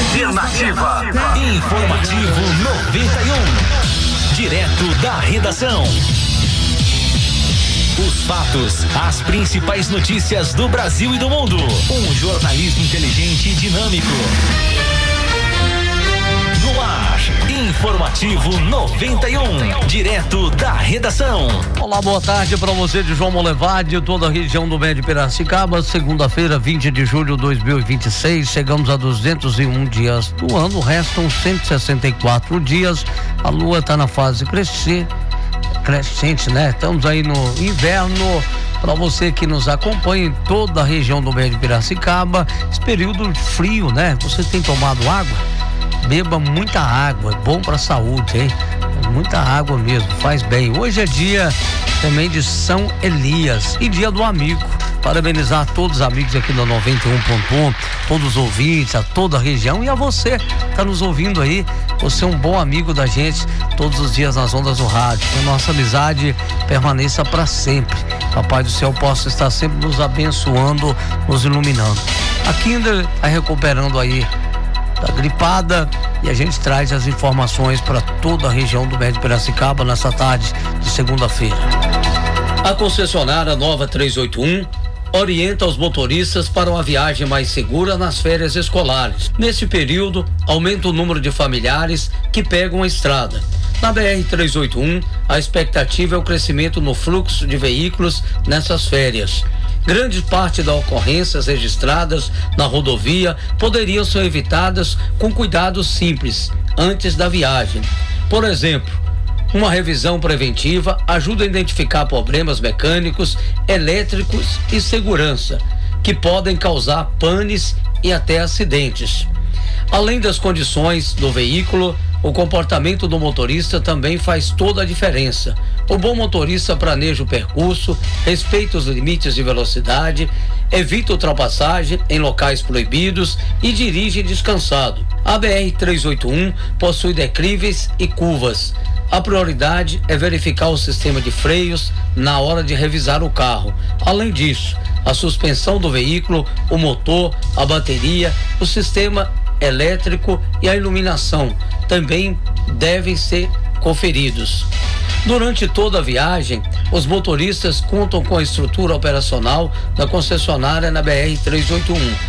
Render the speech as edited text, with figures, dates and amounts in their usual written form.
Alternativa. Informativo 91. Direto da redação. Os fatos, as principais notícias do Brasil e do mundo. Um jornalismo inteligente e dinâmico. No ar, Informativo 91, direto da redação. Olá, boa tarde para você de João Molevade, toda a região do Médio Piracicaba. Segunda-feira, 20 de julho de 2026, chegamos a 201 dias do ano, restam 164 dias. A lua está na fase crescente, né? Estamos aí no inverno. Para você que nos acompanha em toda a região do Médio Piracicaba, esse período frio, né? Você tem tomado água? Beba muita água, é bom para a saúde, hein? Muita água mesmo, faz bem. Hoje é dia também de São Elias e dia do amigo. Parabenizar todos os amigos aqui da 91.1, todos os ouvintes, a toda a região e a você que está nos ouvindo aí. Você é um bom amigo da gente todos os dias nas ondas do rádio. Que a nossa amizade permaneça para sempre. Papai do céu possa estar sempre nos abençoando, nos iluminando. A Kinder está recuperando aí da gripada e a gente traz as informações para toda a região do Médio Piracicaba nessa tarde de segunda-feira. A concessionária Nova 381 orienta os motoristas para uma viagem mais segura nas férias escolares. Nesse período, aumenta o número de familiares que pegam a estrada. Na BR-381, a expectativa é o crescimento no fluxo de veículos nessas férias. Grande parte das ocorrências registradas na rodovia poderiam ser evitadas com cuidados simples antes da viagem. Por exemplo, uma revisão preventiva ajuda a identificar problemas mecânicos, elétricos e segurança, que podem causar panes e até acidentes. Além das condições do veículo, o comportamento do motorista também faz toda a diferença. O bom motorista planeja o percurso, respeita os limites de velocidade, evita ultrapassagem em locais proibidos e dirige descansado. A BR-381 possui declives e curvas. A prioridade é verificar o sistema de freios na hora de revisar o carro. Além disso, a suspensão do veículo, o motor, a bateria, o sistema elétrico e a iluminação também devem ser conferidos. Durante toda a viagem, os motoristas contam com a estrutura operacional da concessionária na BR-381.